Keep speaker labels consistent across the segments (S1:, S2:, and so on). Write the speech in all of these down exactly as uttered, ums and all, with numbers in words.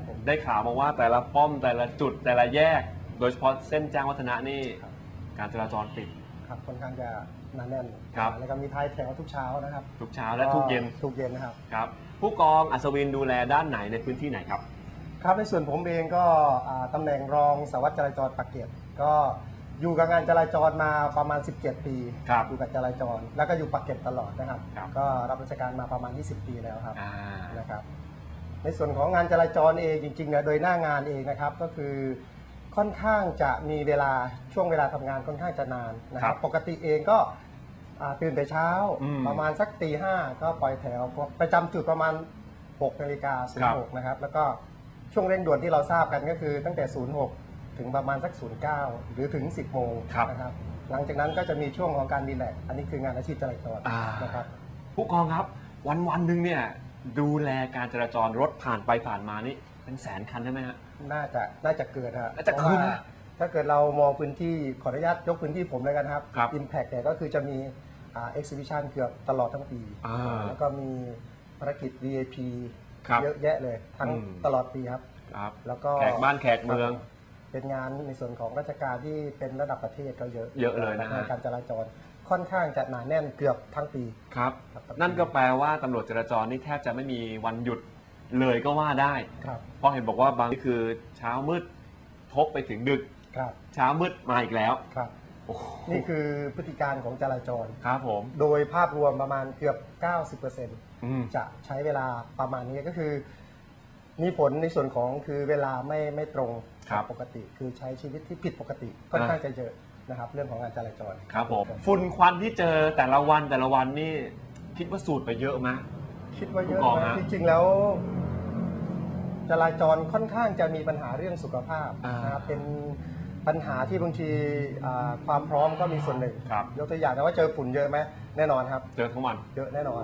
S1: ผมได้ข่าวมาว่าแต่ละป้อมแต่ละจุดแต่ละแยก โดยเฉพาะเส้นแจ้งวัฒนะนี่การจราจรปิด
S2: ครับค่อนข้างจะหนาแน่น
S1: ครับ
S2: แล้วก็มีท้ายแถวทุกเช้านะครับ
S1: ทุกเช้าและทุกเย็น
S2: ทุกเย็นนะครับ
S1: ครับผู้กองอัศวินดูแลด้านไหนในพื้นที่ไหนครับ
S2: ครับในส่วนผมเองก็ตำแหน่งรองสารวัตรจราจรปากเกร็ดก็อยู่กับงานจราจรมาประมาณสิบเจ็ดปีอยู่กับจราจรแล้วก็อยู่ปากเกร็ดตลอดนะครับก็รับราชการมาประมาณยี่สิบปีแล้วครับนะครับในส่วนของงานจราจรเองจริงๆเนี่ยโดยหน้างานเองนะครับก็คือค่อนข้างจะมีเวลาช่วงเวลาทำงานค่อนข้างจะนานนะครับปกติเองก็ตื่นแต่เช้าประมาณสักตีห้าก็ปล่อยแถวประจำจุดประมาณหกนาฬิกาศูนย์หกนะครับแล้วก็ช่วงเร่งด่วนที่เราทราบกันก็คือตั้งแต่ศูนย์หกถึงประมาณสักศูนย์เก้าหรือถึงสิบโมงนะครับหลังจากนั้นก็จะมีช่วงของการรีแลกซ์อันนี้คืองานอาชีพจราจรนะครับ
S1: ผู้กองครับวันวันหนึ่งเนี่ยดูแลการจราจรรถผ่านไปผ่านมานี่เป็นแสนคันใช่ไหมฮะ
S2: น่าจะน่าจะเกิดฮะ
S1: น่าจะเกิด
S2: ถ้าเกิดเรามองพื้นที่ขออนุญาตยกพื้นที่ผมเลยกันครับ Impact เนี่ยก็คือจะมีอ่า Exhibition เกือบตลอดทั้งปีแล้วก็มีภารกิจ วี ไอ พี เยอะแยะเลยทั้งตลอดปีครับ
S1: แล้วก็แขกบ้านแขกเมือง
S2: เป็นงานในส่วนของราชการที่เป็นระดับประเทศก็เยอะ
S1: เยอะเลยนะฮะ
S2: การจราจรค่อนข้างจะหนาแน่นเกือบทั้งปี
S1: ครับนั่นก็แปลว่าตำรวจจราจรนี่แทบจะไม่มีวันหยุดเลยก็ว่าได้เพราะเห็นบอกว่าบางที่คือเช้ามืดทบไปถึงดึกเช้ามืดมาอีกแล้ว
S2: นี่คือพฤติการของจราจร
S1: ครับผม
S2: โดยภาพรวมประมาณเกือบ เก้าสิบเปอร์เซ็นต์ จะใช้เวลาประมาณนี้ก็คือมีผลในส่วนของคือเวลาไม่ไม่ตรงปกติคือใช้ชีวิตที่ผิดปกติค่อนข้างจะเยอะนะครับเรื่องของการจราจร
S1: ครับผมฝุ่นควันที่เจอแต่ละวันแต่ละวันนี่คิดว่าสูดไปเยอะไหม
S2: คิดว่าเยอะนะจริงๆแล้วจราจรค่อนข้างจะมีปัญหาเรื่องสุขภาพนะครับเป็นปัญหาที่บางทีความพร้อมก็มีส่วนหนึ่งยกตัวอย่างนะว่าเจอฝุ่นเยอะไหมแน่นอนครับ
S1: เจอทั้งวัน
S2: เยอะแน่นอน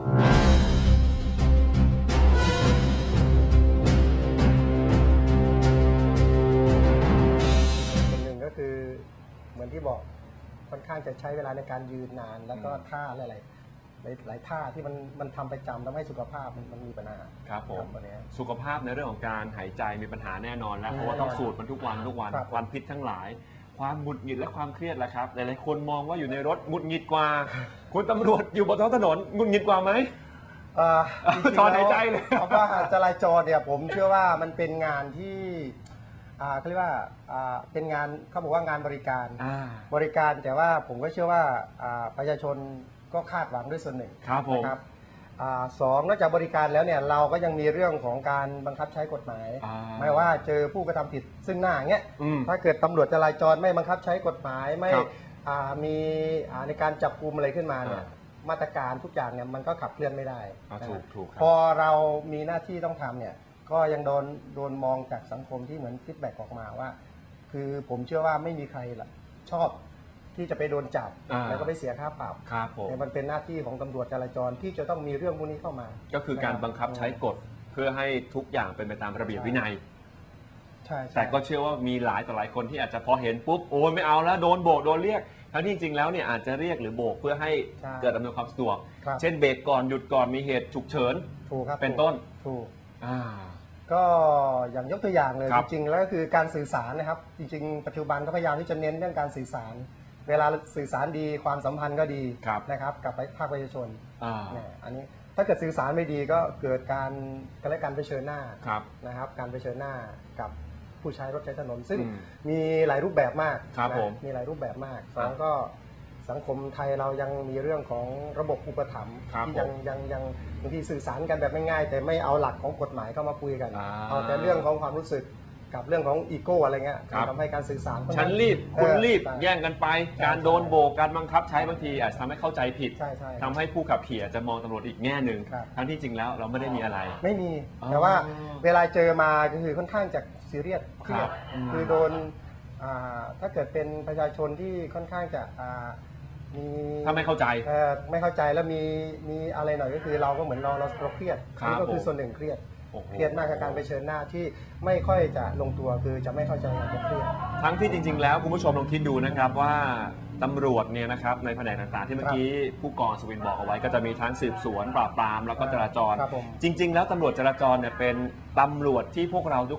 S2: ส่วนหนึ่งก็คือเหมือนที่บอกค่อนข้างจะใช้เวลาในการยืนนานแล้วก็ท่าอะไรหลายท่าที่มันมันทำประจำทำให้สุขภาพมันมันมีปัญหา
S1: ครับผมสุขภาพในเรื่องของการหายใจมีปัญหาแน่นอนแล้วเพราะว่าต้องสูดมันทุกวันทุกวันควันพิษทั้งหลายความหงุดหงิดและความเครียดแหละครับหลายๆคนมองว่าอยู่ในรถหงุดหงิดกว่าคุณตำรวจอยู่บนท้องถนนหงุดหงิดกว่าไหมถอนหายใจเลย
S2: เพราะว่าจราจรเนี่ยผมเชื่อว่ามันเป็นงานที่เขาเรียกว่าเป็นงานเขาบอกว่างานบริการบริการแต่ว่าผมก็เชื่อว่าประชาชนก็คาดหวังด้วยส่วนหนึ่ง
S1: ครับผม
S2: นะครับสองนอกจากบริการแล้วเนี่ยเราก็ยังมีเรื่องของการบังคับใช้กฎหมายไม่ว่าเจอผู้กระทำผิดซึ่งหน้าเงี้ยถ้าเกิดตำรวจจราจรไม่บังคับใช้กฎหมายไม่มีในการจับกุมอะไรขึ้นมาเนี่ยมาตรการทุกอย่างเนี่ยมันก็ขับเคลื่อนไม่ได้พอเรามีหน้าที่ต้องทำเนี่ยก็ยังโดนโดนมองจากสังคมที่เหมือนฟีดแบ็กออกมาว่าคือผมเชื่อว่าไม่มีใครชอบที่จะไปโดนจับแล้วก็ไปเสียค่าปรับแต่มันเป็นหน้าที่ของตำรวจจราจรที่จะต้องมีเรื่องพวกนี้เข้ามา
S1: ก็คือการบังคับใช้กฎเพื่อให้ทุกอย่างเป็นไปตามระเบียบวินัยใช่แต่ก็เชื่อว่ามีหลายต่อหลายคนที่อาจจะพอเห็นปุ๊บโอ้ยไม่เอาแล้วโดนโบกโดนเรียกทั้งที่จริงๆแล้วเนี่ยอาจจะเรียกหรือโบกเพื่อให้เกิดอำนวยความสะดวกเช่นเบรกก่อนหยุดก่อนมีเหตุฉุกเฉินเป็นต้น
S2: ถูกก็อย่างยกตัวอย่างเลยจริงๆแล้วก็คือการสื่อสารนะครับจริงๆปัจจุบันก็พยายามที่จะเน้นเรื่องการสื่อสารเวลาสื่อสารดีความสัมพันธ์ก็ดีนะครับกับภาคประชาชนอันนี้ถ้าเกิดสื่อสารไม่ดีก็เกิดการการและการเผชิญหน้านะครับการเผชิญหน้ากับผู้ใช้รถใช้ถนนซึ่งมีหลายรูปแบบมากมีหลายรูปแบบมากสองก็สังคมไทยเรายังมีเรื่องของระบบอุปถัมภ์ที่ยังยังยังบางทีสื่อสารกันแบบง่ายๆแต่ไม่เอาหลักของกฎหมายเข้ามาคุยกันเอาแต่เรื่องของความรู้สึกกับเรื่องของอีโก้อะไรเงี้ยทำให้การสื่อสาร
S1: ฉันรีบคุณรีบแย่งกันไปการโดนโบกการบังคับใช้บางทีอาจจะทำให้เข้าใจผิดทำให้ผู้ขับขี่จะมองตำรวจอีกแง่หนึ่งทั้งที่จริงแล้วเราไม่ได้มีอะไร
S2: ไม่มีแต่ว่าเวลาเจอมาก็คือค่อนข้างจะซีเรียสเครียดคือโดนถ้าเกิดเป็นประชาชนที่ค่อนข้างจะมี
S1: ถ้าไม่เข้าใจ
S2: ไม่เข้าใจแล้วมีมีอะไรหน่อยก็คือเราก็เหมือนเราเราเครียดนี่ก็คือส่วนหนึ่งเครียดเครียดมากกับการไปเชิญหน้าที่ไม่ค่อยจะลงตัวคือจะไม่เข้าใจกันเครียด
S1: ทั้งที่จริงๆแล้วคุณผู้ชมลองคิดดูนะครับว่าตำรวจเนี่ยนะครับในแผนกต่างๆที่เมื่อกี้ผู้กองสวินบอกเอาไว้ก็จะมีทั้งสืบสวนปราบปรามแล้วก็จราจรจริงๆแล้วตำรวจจราจรเนี่ยเป็นตำรวจที่พวกเราทุก